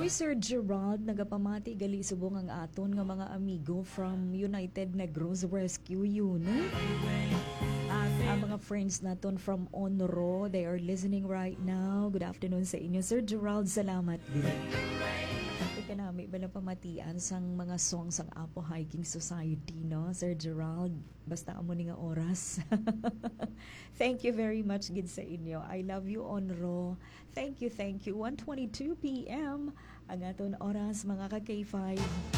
Uy, Sir Gerald, nagapamati gali subong ang aton nga mga amigo from United Negros Rescue Unit. Ang mga friends naton from Onro, they are listening right now. Good afternoon sa inyo. Sir Gerald, salamat din. Kanami ba na pamatian sang mga songs ang Apo Hiking Society, no? Sir Gerald, basta amo ni nga oras. Thank you very much gid sa inyo. I love you, Onro. Thank you, thank you. 1:22 p.m. ang aton oras, mga ka-K5.